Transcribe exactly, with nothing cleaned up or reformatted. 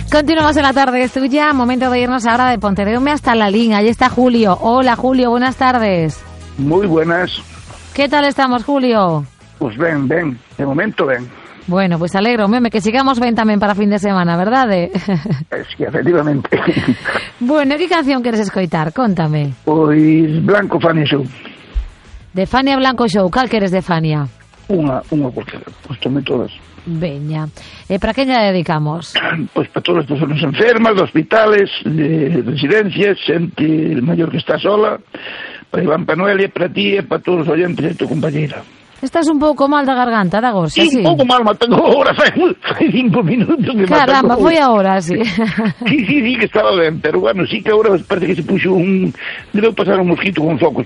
Continuamos en la tarde suya, momento de irnos ahora de Pontevedra hasta La Lín. Allí está Julio. Hola Julio, buenas tardes. Moi buenas. ¿Qué tal estamos, Julio? Pois ben, ben, de momento ben. Bueno, pues alegro, meme, que sigamos ben tamén para fin de semana, verdade? Es que efectivamente. Bueno, que canción queres escoitar? Contame. Pois Blanco Fania Show. De Fania Blanco Show, cal queres de Fania? Unha, unha cualquiera, pois tome todas. Veña. E para quen lla dedicamos? Pois para todas as persoas enfermas, de hospitales, de residencias, xente maior que está sola, para Iván Panuelia, para ti e para todos os oyentes de tu compañeira. Estás un pouco mal da garganta, Dagos, sí, así? un pouco mal, matando ahora, fai cinco minutos que caramba, foi agora, sí. Sí, sí, sí, que estaba ben, pero bueno, sí que agora parece que se puxo un... Debe pasar un mosquito con focos,